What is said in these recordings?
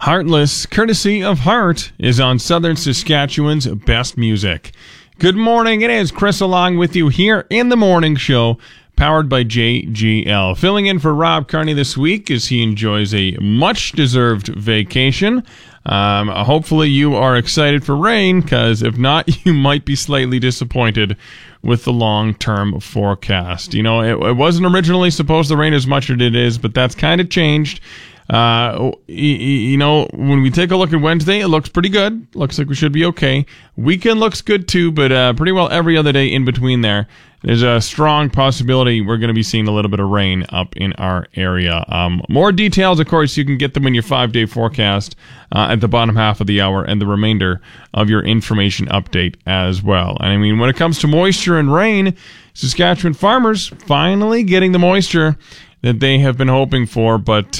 Heartless, courtesy of Heart, is on Southern Saskatchewan's Best Music. Good morning, it is Chris along with you here in the morning show, powered by JGL. Filling in for Rob Carney this week as he enjoys a much-deserved vacation. Hopefully you are excited for rain, because if not, you might be slightly disappointed with the long-term forecast. You know, it wasn't originally supposed to rain as much as it is, but that's kind of changed. You know, when we take a look at Wednesday, it looks pretty good. Looks like we should be okay. Weekend looks good too, but pretty well every other day in between there, there's a strong possibility we're going to be seeing a little bit of rain up in our area. More details, of course, you can get them in your 5-day forecast at the bottom half of the hour and the remainder of your information update as well. And I mean, when it comes to moisture and rain, Saskatchewan farmers finally getting the moisture that they have been hoping for, but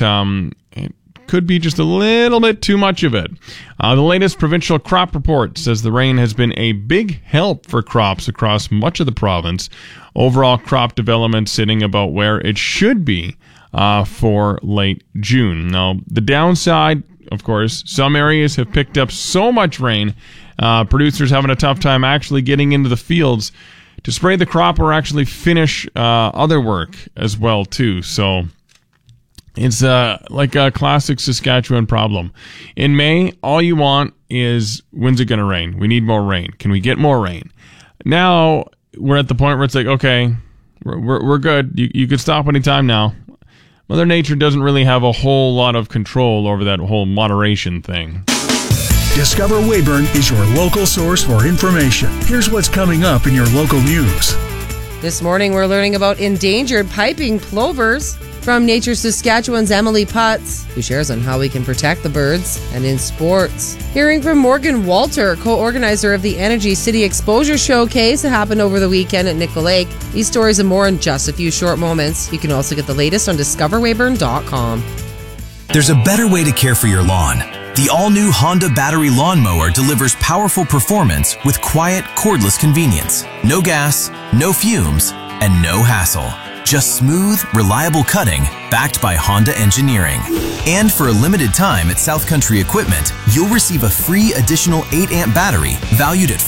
it could be just a little bit too much of it. The latest provincial crop report says the rain has been a big help for crops across much of the province. Overall crop development sitting about where it should be for late June. Now, the downside, of course, some areas have picked up so much rain, producers having a tough time actually getting into the fields to spray the crop or actually finish other work as well too. So it's like a classic Saskatchewan problem. In May, all you want is, when's it going to rain? We need more rain. Can we get more rain? Now we're at the point where it's like, okay, we're good. You could stop anytime now. Mother Nature doesn't really have a whole lot of control over that whole moderation thing. Discover Weyburn is your local source for information. Here's what's coming up in your local news. This morning, we're learning about endangered piping plovers from Nature Saskatchewan's Emily Putz, who shares on how we can protect the birds. And in sports, hearing from Morgan Walter, co-organizer of the Energy City Exposure Showcase that happened over the weekend at Nickel Lake. These stories and more in just a few short moments. You can also get the latest on discoverweyburn.com. There's a better way to care for your lawn. The all-new Honda battery lawnmower delivers powerful performance with quiet, cordless convenience. No gas, no fumes, and no hassle. Just smooth, reliable cutting backed by Honda engineering. And for a limited time at South Country Equipment, you'll receive a free additional 8-amp battery valued at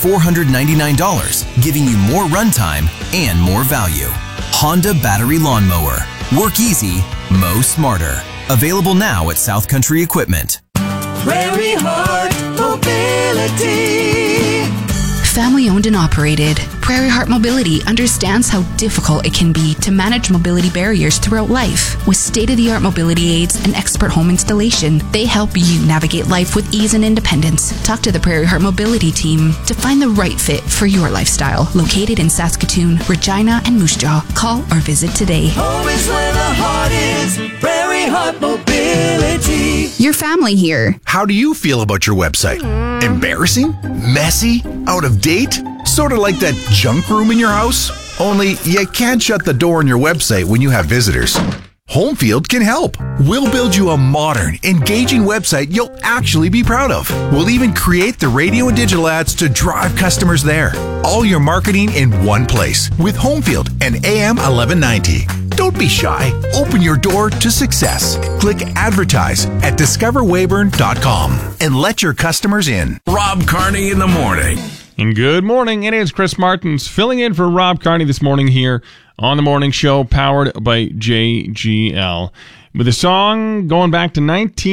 $499, giving you more runtime and more value. Honda battery lawnmower. Work easy, mow smarter. Available now at South Country Equipment. Prairie Heart Mobility. Family owned and operated, Prairie Heart Mobility understands how difficult it can be to manage mobility barriers throughout life. With state-of-the-art mobility aids and expert home installation, they help you navigate life with ease and independence. Talk to the Prairie Heart Mobility team to find the right fit for your lifestyle. Located in Saskatoon, Regina, and Moose Jaw. Call or visit today. Home is where the heart is. Prairie Heart Mobility. Your family here. How do you feel about your website? Embarrassing? Messy? Out of date? Sort of like that junk room in your house? Only you can't shut the door on your website when you have visitors. Homefield can help. We'll build you a modern, engaging website you'll actually be proud of. We'll even create the radio and digital ads to drive customers there. All your marketing in one place with Homefield and AM 1190. Don't be shy. Open your door to success. Click advertise at discoverweyburn.com and let your customers in. Rob Carney in the morning. And good morning. It is Chris Martins filling in for Rob Carney this morning here on the morning show, powered by JGL. With a song going back to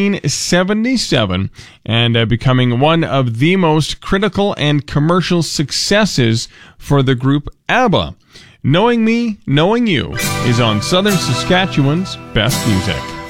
1977 and becoming one of the most critical and commercial successes for the group ABBA. Knowing Me, Knowing You is on Southern Saskatchewan's Best Music.